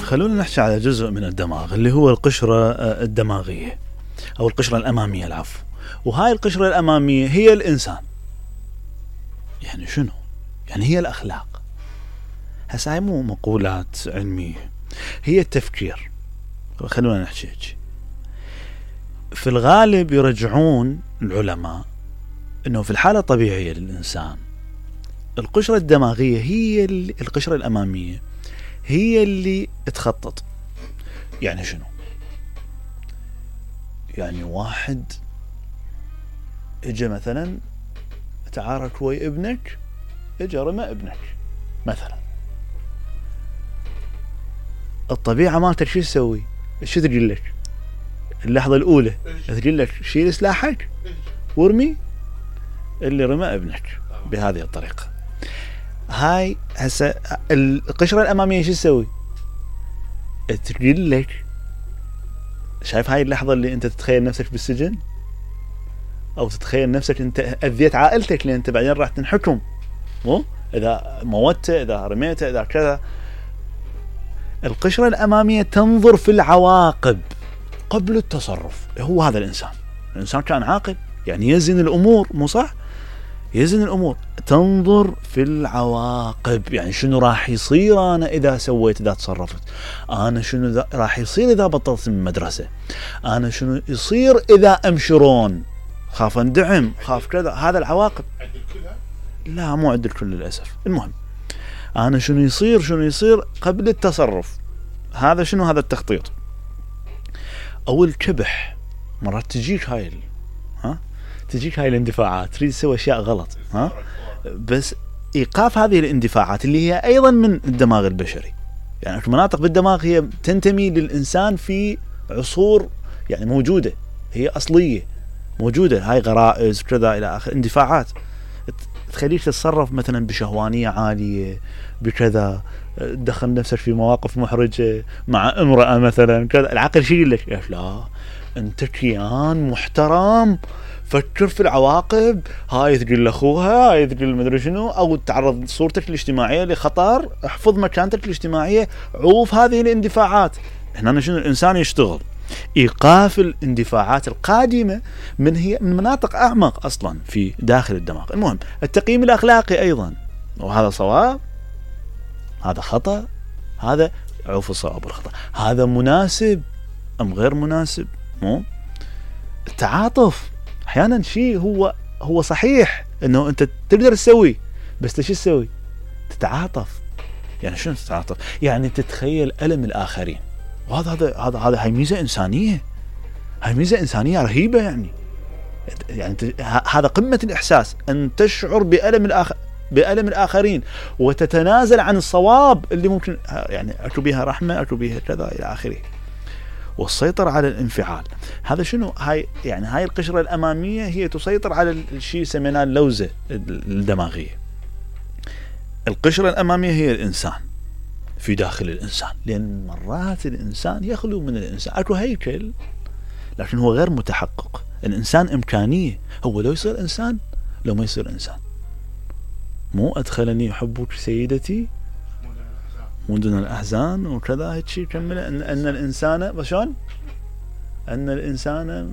خلونا نحكي على جزء من الدماغ اللي هو القشرة الدماغية أو القشرة الأمامية العفو. وهاي القشرة الأمامية هي الإنسان. يعني شنو؟ يعني هي الأخلاق. هسه هاي مو مقولات علمية، هي التفكير. خلونا نحكي هيك. في الغالب يرجعون العلماء إنه في الحالة الطبيعية للإنسان القشرة الدماغية هي القشرة الأمامية هي اللي تخطط. يعني شنو؟ يعني واحد اجى مثلا تعارك ويا ابنك، اجى رمى ابنك مثلا، الطبيعة مالتك شو تسوي؟ شو تقول لك؟ اللحظة الأولى تقول لك شيل سلاحك وارمي اللي رمى ابنك بهذه الطريقة. هاي هسه القشرة الأمامية شو تسوي؟ تقول لك شايف هاي اللحظة اللي انت تتخيل نفسك بالسجن او تتخيل نفسك انت اذيت عائلتك لان انت بعدين راح تنحكم، مو اذا موته اذا رميته اذا كذا. القشرة الأمامية تنظر في العواقب قبل التصرف. هو هذا الإنسان كان عاقل، يعني يزن الأمور، مو صح؟ يزن الأمور، تنظر في العواقب. يعني شنو راح يصير أنا إذا سويت، إذا تصرفت، أنا شنو راح يصير إذا بطلت من المدرسة، أنا شنو يصير إذا أمشرون، خاف اندعم، خاف كذا. هذا العواقب. لا مو عند الكل للأسف. المهم أنا شنو يصير قبل التصرف. هذا شنو؟ هذا التخطيط. أو الكبح، مرات تجيك هاي الاندفاعات، تريد تسوي أشياء غلط، بس إيقاف هذه الاندفاعات اللي هي أيضا من الدماغ البشري. يعني مناطق بالدماغ هي تنتمي للإنسان في عصور يعني موجودة، هي أصلية موجودة. هاي غرائز كذا إلى آخر، اندفاعات تخليك تتصرف مثلا بشهوانية عالية بكذا، تدخل نفسك في مواقف محرجة مع امرأة مثلا كذا. العقل شي يقول لك؟ لا انت كيان محترم، فكر في العواقب. هاي تقول لاخوها، هاي تقول مدري شنو، او تعرض صورتك الاجتماعية لخطر، احفظ مكانتك الاجتماعية، عوف هذه الاندفاعات. هنا شنو الانسان يشتغل؟ إيقاف الاندفاعات القادمة من مناطق أعمق أصلا في داخل الدماغ. المهم التقييم الأخلاقي أيضا، وهذا صواب، هذا خطأ، هذا عوف الصواب والخطأ، هذا مناسب أم غير مناسب. مو التعاطف أحيانا شيء هو صحيح إنه أنت تقدر تسوي، بس شو تسوي؟ تتعاطف. يعني شنو تتعاطف؟ يعني تتخيل ألم الآخرين. وهذا هاي ميزة إنسانية، هاي ميزة إنسانية رهيبة. يعني هذا قمة الإحساس، أن تشعر بألم الآخرين وتتنازل عن الصواب اللي ممكن يعني أكو بها رحمة، أكو بها كذا إلى آخره. والسيطرة على الانفعال، هذا شنو؟ هاي القشرة الأمامية هي تسيطر على الشيء سميناه اللوزة الدماغية. القشرة الأمامية هي الإنسان في داخل الإنسان، لأن مرات الإنسان يخلو من الإنسان، أكو هيكل لكن هو غير متحقق. الإنسان إمكانية، هو لو يصير إنسان لو ما يصير إنسان. مو أدخلني حبك سيدتي مدن الأحزان وكذا هيك شيء كمل أن الإنسان بشون أن الإنسان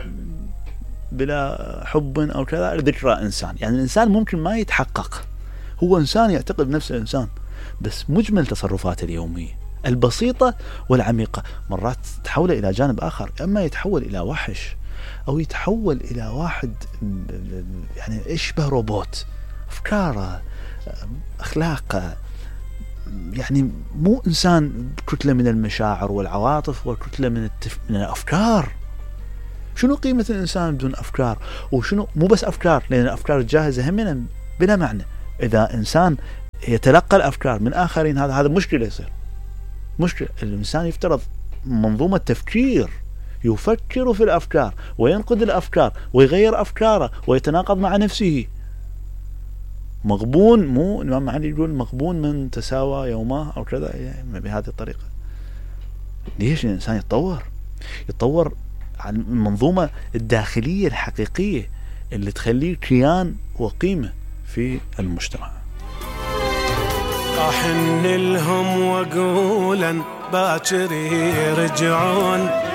بلا حب أو كذا ذكرى إنسان. يعني الإنسان ممكن ما يتحقق، هو إنسان يعتقد نفسه إنسان، بس مجمل تصرفاته اليومية البسيطة والعميقة مرات تحول إلى جانب آخر، أما يتحول إلى وحش أو يتحول إلى واحد يعني يشبه روبوت، أفكاره أخلاقه، يعني مو إنسان كتلة من المشاعر والعواطف وكتلة من الأفكار. شنو قيمة الإنسان بدون أفكار؟ وشنو مو بس أفكار، لأن الأفكار الجاهزة هم بلا معنى. إذا إنسان يتلقى الأفكار من آخرين هذا مشكلة يصير مشكلة. الإنسان يفترض منظومة تفكير، يفكر في الأفكار وينقد الأفكار ويغير أفكاره ويتناقض مع نفسه. مغبون، مو الإمام علي يقول مغبون من تساوى يومه أو كذا، يعني بهذه الطريقة. ليش الإنسان يتطور عن المنظومة الداخلية الحقيقية اللي تخليه كيان وقيمة في المجتمع. واحن لهم واقولا باكر يرجعون.